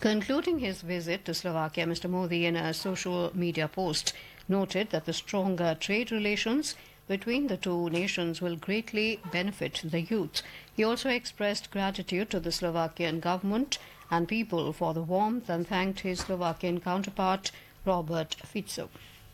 Concluding his visit to Slovakia, Mr. Modi, in a social media post, noted that the stronger trade relations between the two nations will greatly benefit the youth. He also expressed gratitude to the Slovakian government and people for the warmth and thanked his Slovakian counterpart, Robert Fico.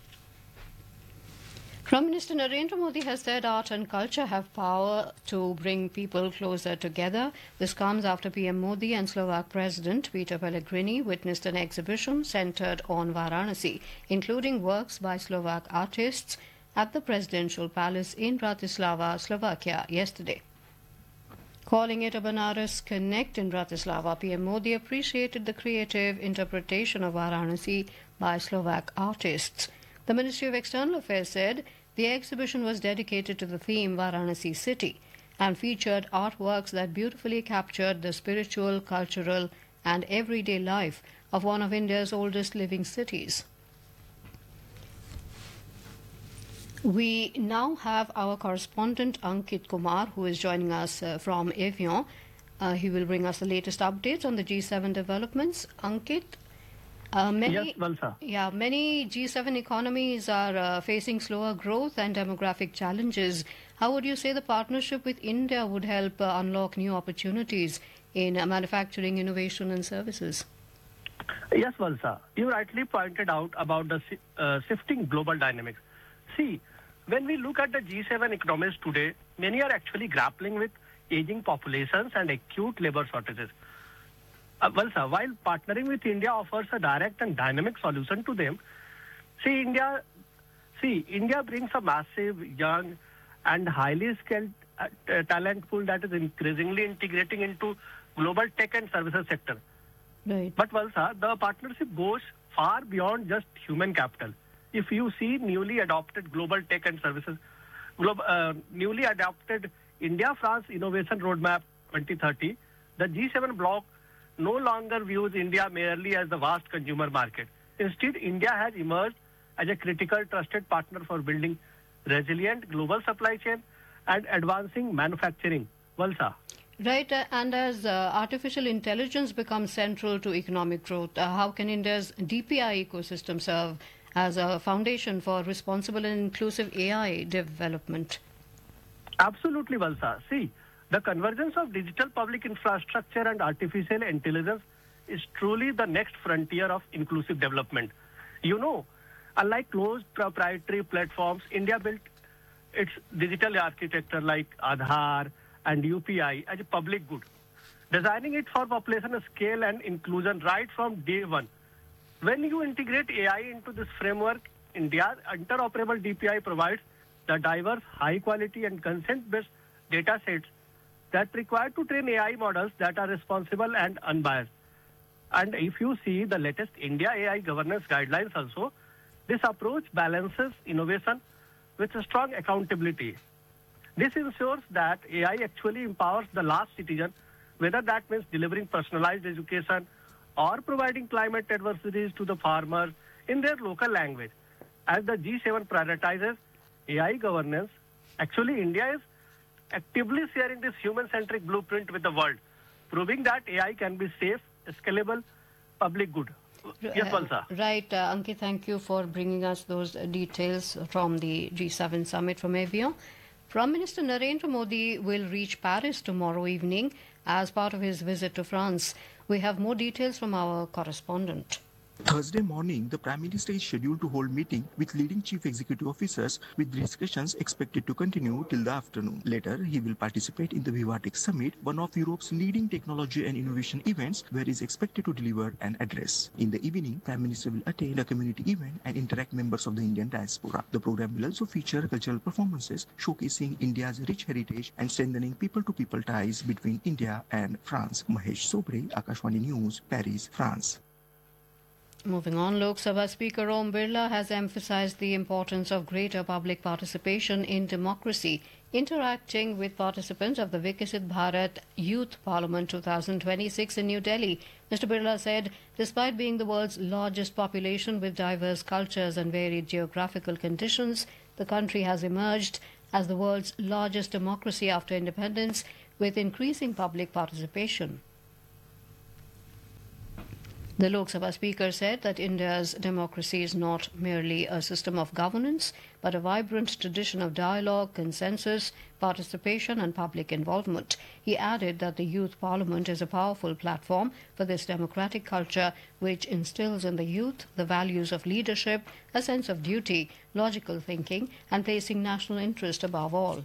Prime Minister Narendra Modi has said art and culture have power to bring people closer together. This comes after PM Modi and Slovak President Peter Pellegrini witnessed an exhibition centered on Varanasi, including works by Slovak artists at the Presidential Palace in Bratislava, Slovakia, yesterday. Calling it a Banaras Connect in Bratislava, PM Modi appreciated the creative interpretation of Varanasi by Slovak artists. The Ministry of External Affairs said the exhibition was dedicated to the theme Varanasi City and featured artworks that beautifully captured the spiritual, cultural, and everyday life of one of India's oldest living cities. We now have our correspondent Ankit Kumar, who is joining us from Evian. He will bring us the latest updates on the G7 developments. Ankit, Yes, Valsa. many G7 economies are facing slower growth and demographic challenges. How would you say the partnership with India would help unlock new opportunities in manufacturing, innovation, and services? Yes, Valsa. You rightly pointed out about the shifting global dynamics. See, when we look at the G7 economies today, many are actually grappling with aging populations and acute labor shortages. Valsa, while partnering with India offers a direct and dynamic solution to them, India brings a massive, young, and highly skilled talent pool that is increasingly integrating into global tech and services sector. Right. But Valsa, the partnership goes far beyond just human capital. If you see newly adopted global tech and services, newly adopted India-France Innovation Roadmap 2030, the G7 bloc no longer views India merely as the vast consumer market. Instead, India has emerged as a critical trusted partner for building resilient global supply chain and advancing manufacturing. Valsa. Right, and as artificial intelligence becomes central to economic growth, how can India's DPI ecosystem serve as a foundation for responsible and inclusive AI development? Absolutely, Valsa. See, the convergence of digital public infrastructure and artificial intelligence is truly the next frontier of inclusive development. You know, unlike closed proprietary platforms, India built its digital architecture like Aadhaar and UPI as a public good, designing it for population scale and inclusion right from day one. When you integrate AI into this framework, India's interoperable DPI provides the diverse, high quality and consent-based data sets that required to train AI models that are responsible and unbiased. And if you see the latest India AI governance guidelines also, this approach balances innovation with a strong accountability. This ensures that AI actually empowers the last citizen, whether that means delivering personalized education or providing climate adversities to the farmers in their local language. As the G7 prioritizes AI governance, actually India is actively sharing this human-centric blueprint with the world, proving that AI can be safe, scalable, public good. Yes, Valsa. Right, Ankit, thank you for bringing us those details from the G7 summit from Evian. Prime Minister Narendra Modi will reach Paris tomorrow evening as part of his visit to France. We have more details from our correspondent. Thursday morning, the Prime Minister is scheduled to hold meeting with leading chief executive officers, with discussions expected to continue till the afternoon. Later, he will participate in the Vivatech Summit, one of Europe's leading technology and innovation events, where he is expected to deliver an address. In the evening, Prime Minister will attend a community event and interact members of the Indian diaspora. The program will also feature cultural performances showcasing India's rich heritage and strengthening people-to-people ties between India and France. Mahesh Sobre, Akashvani News, Paris, France. Moving on, Lok Sabha Speaker Om Birla has emphasized the importance of greater public participation in democracy. Interacting with participants of the Vikasit Bharat Youth Parliament 2026 in New Delhi, Mr. Birla said, despite being the world's largest population with diverse cultures and varied geographical conditions, the country has emerged as the world's largest democracy after independence, with increasing public participation. The Lok Sabha Speaker said that India's democracy is not merely a system of governance, but a vibrant tradition of dialogue, consensus, participation and public involvement. He added that the Youth Parliament is a powerful platform for this democratic culture which instills in the youth the values of leadership, a sense of duty, logical thinking and placing national interest above all.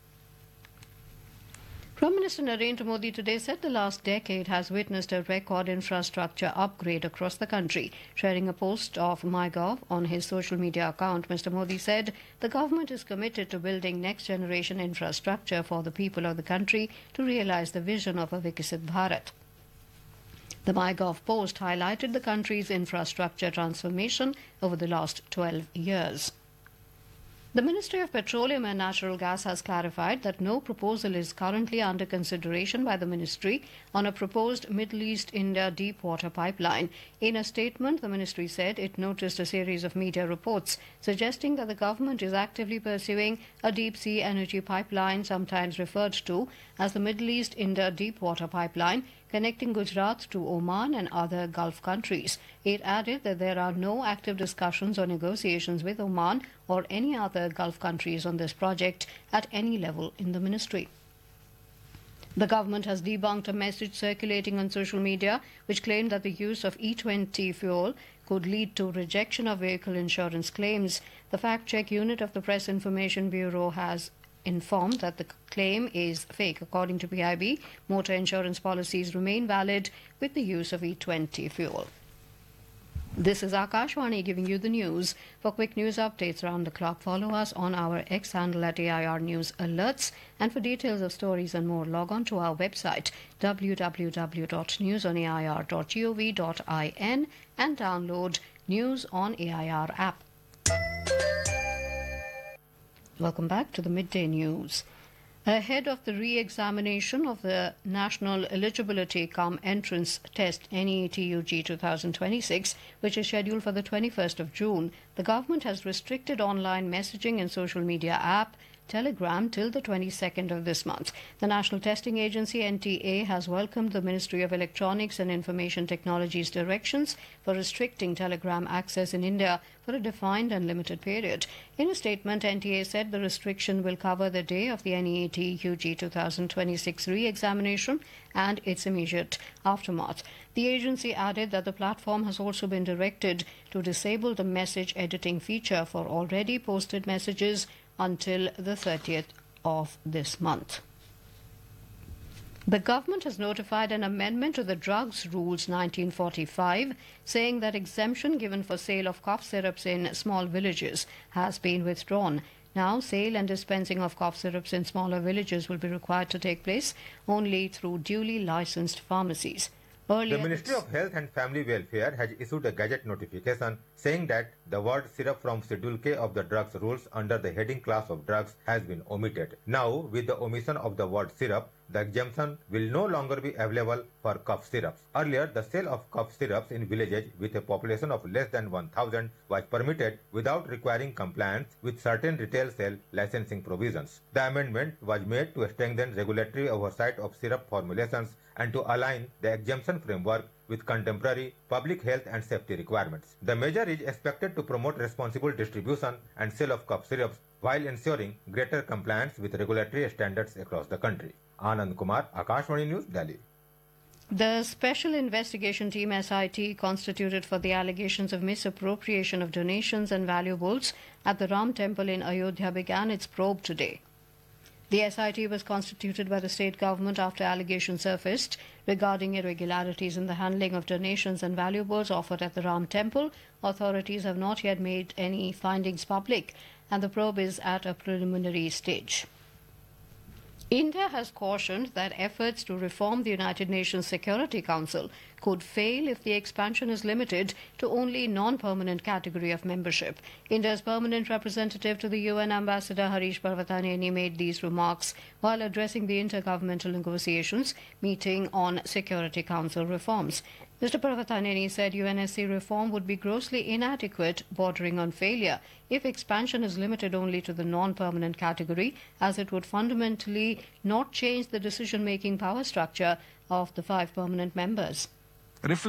Prime Minister Narendra Modi today said the last decade has witnessed a record infrastructure upgrade across the country. Sharing a post of MyGov on his social media account, Mr. Modi said the government is committed to building next-generation infrastructure for the people of the country to realize the vision of a Viksit Bharat. The MyGov post highlighted the country's infrastructure transformation over the last 12 years. The Ministry of Petroleum and Natural Gas has clarified that no proposal is currently under consideration by the ministry on a proposed Middle East India deep water pipeline. In a statement, the ministry said it noticed a series of media reports suggesting that the government is actively pursuing a deep-sea energy pipeline, sometimes referred to as the Middle East India deep water pipeline, connecting Gujarat to Oman and other Gulf countries. It added that there are no active discussions or negotiations with Oman or any other Gulf countries on this project at any level in the ministry. The government has debunked a message circulating on social media which claimed that the use of E20 fuel could lead to rejection of vehicle insurance claims. The fact-check unit of the Press Information Bureau has informed that the claim is fake. According to PIB, motor insurance policies remain valid with the use of E20 fuel. This is Akashwani giving you the news. For quick news updates around the clock, follow us on our X handle at AIR News Alerts. And for details of stories and more, log on to our website www.newsonair.gov.in and download News on AIR app. Welcome back to the Midday News. Ahead of the re-examination of the National Eligibility Cum Entrance Test NEET-UG 2026, which is scheduled for the 21st of June, the government has restricted online messaging and social media app Telegram till the 22nd of this month. The National Testing Agency NTA has welcomed the Ministry of Electronics and Information Technology's directions for restricting Telegram access in India for a defined and limited period. In a statement, NTA said the restriction will cover the day of the NEET UG 2026 re-examination and its immediate aftermath. The agency added that the platform has also been directed to disable the message editing feature for already posted messages until the 30th of this month. The government has notified an amendment to the Drugs Rules 1945, saying that exemption given for sale of cough syrups in small villages has been withdrawn. Now, sale and dispensing of cough syrups in smaller villages will be required to take place only through duly licensed pharmacies. Earlier, the Ministry of Health and Family Welfare has issued a Gazette notification saying that the word syrup from Schedule K of the drugs rules under the heading class of drugs has been omitted. Now, with the omission of the word syrup, the exemption will no longer be available for cough syrups. Earlier, the sale of cough syrups in villages with a population of less than 1,000 was permitted without requiring compliance with certain retail sale licensing provisions. The amendment was made to strengthen regulatory oversight of syrup formulations and to align the exemption framework with contemporary public health and safety requirements. The measure is expected to promote responsible distribution and sale of cough syrups while ensuring greater compliance with regulatory standards across the country. Anand Kumar, Akashwani News, Delhi. The Special Investigation Team SIT constituted for the allegations of misappropriation of donations and valuables at the Ram Temple in Ayodhya began its probe today. The SIT was constituted by the state government after allegations surfaced regarding irregularities in the handling of donations and valuables offered at the Ram Temple. Authorities have not yet made any findings public, and the probe is at a preliminary stage. India has cautioned that efforts to reform the United Nations Security Council could fail if the expansion is limited to only non-permanent category of membership. India's permanent representative to the UN Ambassador Harish Parvataneni made these remarks while addressing the intergovernmental negotiations meeting on Security Council reforms. Mr. Parvataneni said UNSC reform would be grossly inadequate, bordering on failure, if expansion is limited only to the non-permanent category, as it would fundamentally not change the decision-making power structure of the 5 permanent members.